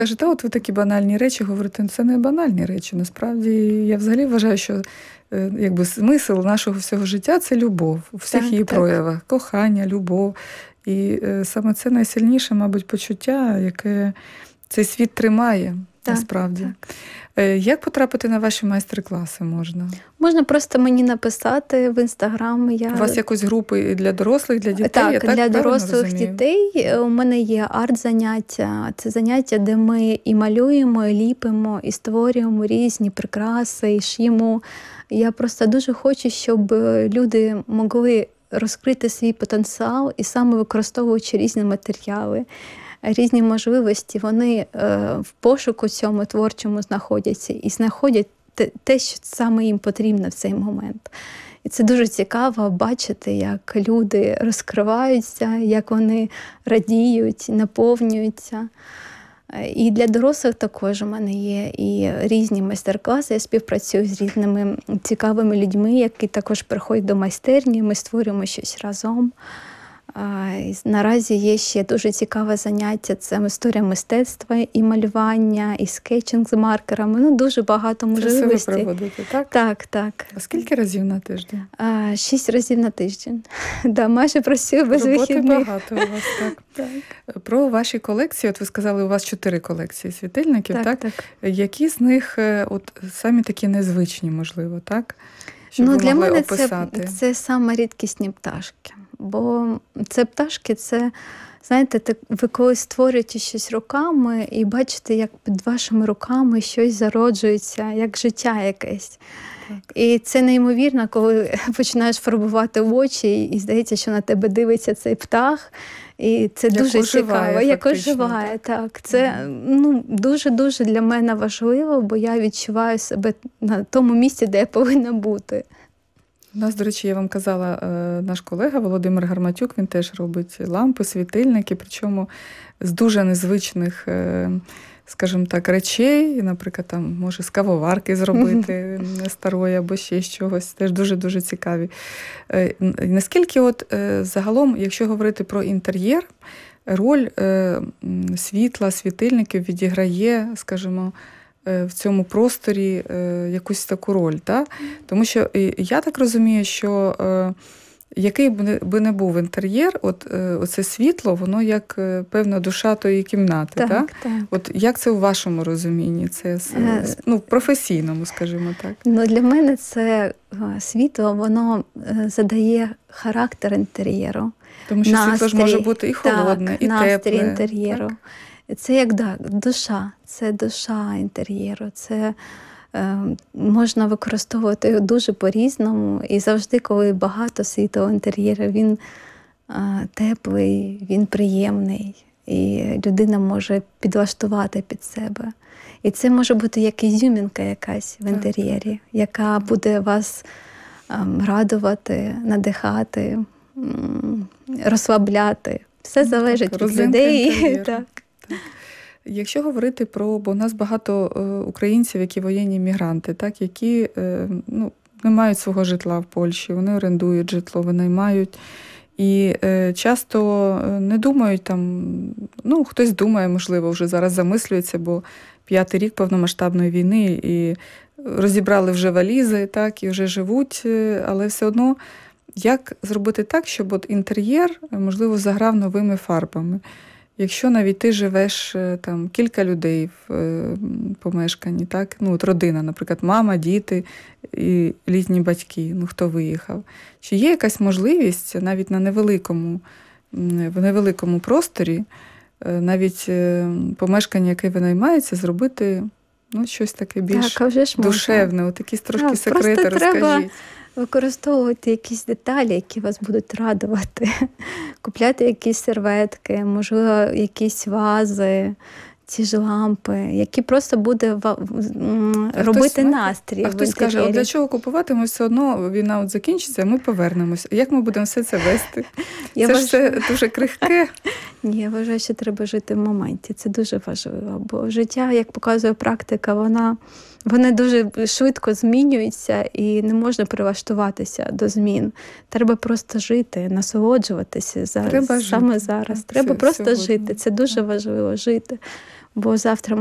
Кажете, от ви такі банальні речі говорите, це не банальні речі. Насправді, я взагалі вважаю, що якби смисл нашого всього життя – це любов у всіх Так, її так. проявах. Кохання, любов. І саме це найсильніше, мабуть, почуття, яке цей світ тримає, Так, насправді. так. Як потрапити на ваші майстер-класи можна? Можна просто мені написати в Інстаграм. У вас якось групи для дорослих, для дітей? Так, я для правильно дорослих розумію? дітей у мене є арт-заняття. Це заняття, де ми і малюємо, і ліпимо, і створюємо різні прикраси, і шиємо. Я просто дуже хочу, щоб люди могли розкрити свій потенціал і саме використовуючи різні матеріали, різні можливості, вони в пошуку цьому творчому знаходяться і знаходять те, що саме їм потрібно в цей момент. І це дуже цікаво бачити, як люди розкриваються, як вони радіють, наповнюються. І для дорослих також у мене є і різні майстер-класи. Я співпрацюю з різними цікавими людьми, які також приходять до майстерні, ми створюємо щось разом. Наразі є ще дуже цікаве заняття – це історія мистецтва, і малювання, і скетчинг з маркерами. Ну, дуже багато можливостей. Це все ви проводите, так? Так, так. А скільки разів на тиждень? 6 разів на тиждень. Да, майже працюю без Роботи вихідних. багато у вас, так. Про ваші колекції, от ви сказали, у вас 4 колекції світильників, так? Так. Які з них от самі такі незвичні, можливо, так? Щоб ви Для могли мене описати. це саме рідкісні пташки. Бо це пташки, це, знаєте, ви коли створюєте щось руками і бачите, як під вашими руками щось зароджується, як життя якесь. Так. І це неймовірно, коли починаєш фарбувати очі і здається, що на тебе дивиться цей птах. І це як дуже оживає, цікаво, як фактично, оживає. Так. Це дуже-дуже для мене важливо, бо я відчуваю себе на тому місці, де я повинна бути. У нас, до речі, я вам казала, наш колега Володимир Гарматюк, він теж робить лампи, світильники, причому з дуже незвичних, скажімо так, речей, наприклад, там може з кавоварки зробити старої або ще з чогось, теж дуже-дуже цікаві. Наскільки от загалом, якщо говорити про інтер'єр, роль світла, світильників відіграє, скажімо, в цьому просторі якусь таку роль. Так? Тому що я так розумію, що який би не був інтер'єр, оце світло, воно як певна душа тої кімнати. Так? От як це у вашому розумінні? Це в професійному, скажімо так. Для мене це світло, воно задає характер інтер'єру. Тому що світло ж може бути і холодне, і настрій тепле. Інтер'єру. Так? Це як душа, це душа інтер'єру. Це можна використовувати дуже по-різному. І завжди, коли багато світла в інтер'єрі, він теплий, він приємний. І людина може підлаштувати під себе. І це може бути як ізюмінка якась в інтер'єрі, яка буде вас радувати, надихати, розслабляти. Все залежить від людей. Так. Якщо говорити бо у нас багато українців, які воєнні мігранти, так, які не мають свого житла в Польщі, вони орендують житло, винаймають. І часто не думають там, хтось думає, можливо, вже зараз замислюється, бо 5-й рік повномасштабної війни, і розібрали вже валізи, так, і вже живуть, але все одно, як зробити так, щоб от інтер'єр, можливо, заграв новими фарбами? Якщо навіть ти живеш там кілька людей в помешканні, так? От родина, наприклад, мама, діти і літні батьки, хто виїхав. Чи є якась можливість навіть в невеликому просторі, навіть помешкання, яке винаймається, зробити щось таке більш душевне? От якісь трошки секрети розкажіть. Використовувати якісь деталі, які вас будуть радувати. Купляти якісь серветки, можливо, якісь вази, ці ж лампи, які просто буде робити настрій. А хтось скаже, для чого купувати? Ми все одно, війна закінчиться, ми повернемося. Як ми будемо все це вести? Це ж все дуже крихке. Ні, я вважаю, що треба жити в моменті. Це дуже важливо. Бо життя, як показує практика, вони дуже швидко змінюються і не можна прилаштуватися до змін. Треба просто жити, насолоджуватися саме зараз. Треба просто жити. Це дуже важливо, жити. бо завтра